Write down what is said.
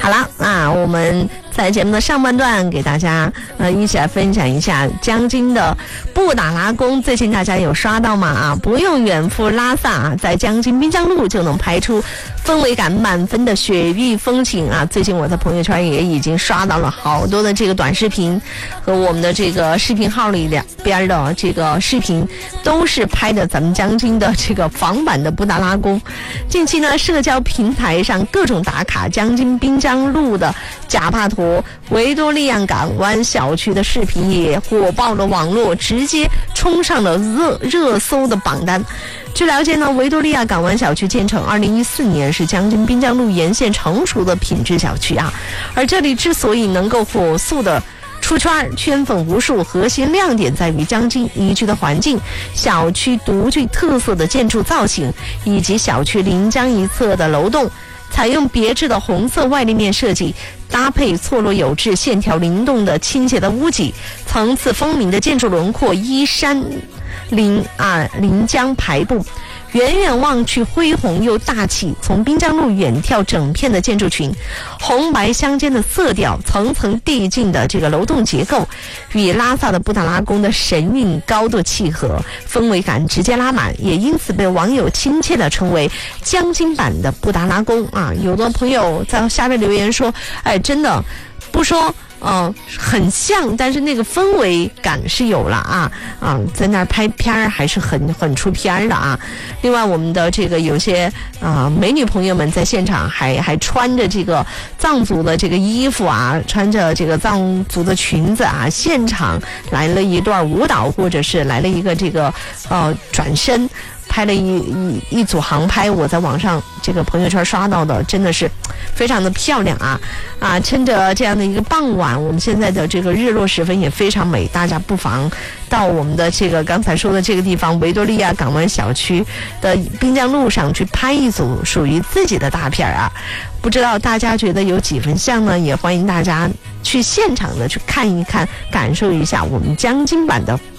好了啊，我们在节目的上半段给大家一起来分享一下江津的布达拉宫。最近大家有刷到吗？啊，不用远赴拉萨啊，在江津滨江路就能拍出氛围感满分的雪域风景啊！最近我在朋友圈也已经刷到了好多的这个短视频和我们的这个视频号里边的这个视频，都是拍的咱们江津的这个仿版的布达拉宫。近期呢，社交平台上各种打卡江津滨江路的贾帕陀维多利亚港湾小区的视频也火爆了网络，直接冲上了热搜的榜单。据了解呢，维多利亚港湾小区建成2014年，是江津滨江路沿线成熟的品质小区啊。而这里之所以能够火速的出圈粉无数，核心亮点在于江津宜居的环境、小区独具特色的建筑造型，以及小区临江一侧的楼栋采用别致的红色外立面设计，搭配错落有致、线条灵动的倾斜的屋脊，层次分明的建筑轮廓依山临江排布，远远望去恢宏又大气。从滨江路远眺整片的建筑群，红白相间的色调，层层递进的这个楼栋结构，与拉萨的布达拉宫的神韵高度契合，氛围感直接拉满，也因此被网友亲切地称为江津版的布达拉宫啊。有的朋友在下面留言说，哎，真的不说很像，但是那个氛围感是有了啊，在那儿拍片儿还是很出片儿的啊。另外，我们的这个有些美女朋友们在现场还穿着这个藏族的这个衣服啊，穿着这个藏族的裙子啊，现场来了一段舞蹈，或者是来了一个这个转身。拍了一组航拍，我在网上这个朋友圈刷到的，真的是非常的漂亮啊！趁着这样的一个傍晚，我们现在的这个日落时分也非常美，大家不妨到我们的这个刚才说的这个地方维多利亚港湾小区的滨江路上去拍一组属于自己的大片啊！不知道大家觉得有几分像呢？也欢迎大家去现场的去看一看，感受一下我们江津版的